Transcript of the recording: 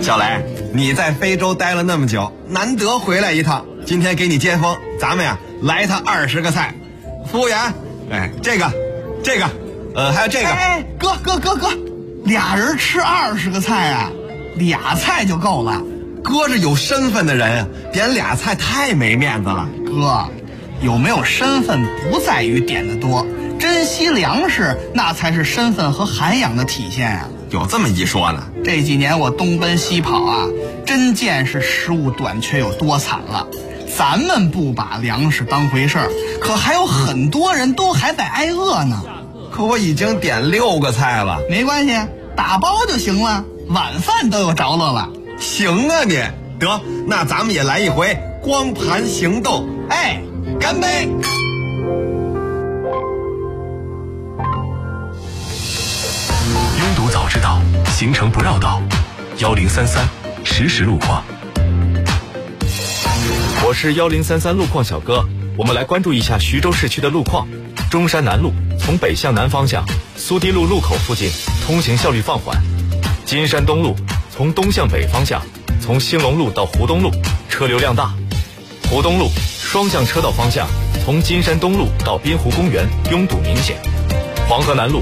小雷，你在非洲待了那么久，难得回来一趟，今天给你接风，咱们呀来他20个菜。服务员，哎，这个，还有这个。 哎，哥，俩人吃20个菜啊，俩菜就够了。 哥是有身份的人，点俩菜太没面子了。 哥，有没有身份不在于点的多，珍惜粮食那才是身份和涵养的体现啊。 有这么一说呢？ 这几年我东奔西跑啊，真见识食物短缺有多惨了。咱们不把粮食当回事儿，可还有很多人都还在挨饿呢。 可我已经点6个菜了。 没关系，打包就行了，晚饭都有着落了。 行啊你，得，那咱们也来一回光盘行动。 哎，干杯！ 拥堵早知道，行程不绕道。1033实时路况。 我是1033路况小哥，我们来关注一下徐州市区的路况。中山南路从北向南方向，苏堤路路口附近通行效率放缓。金山东路从东向北方向，从兴隆路到湖东路车流量大。湖东路双向车道方向，从金山东路到滨湖公园拥堵明显。黄河南路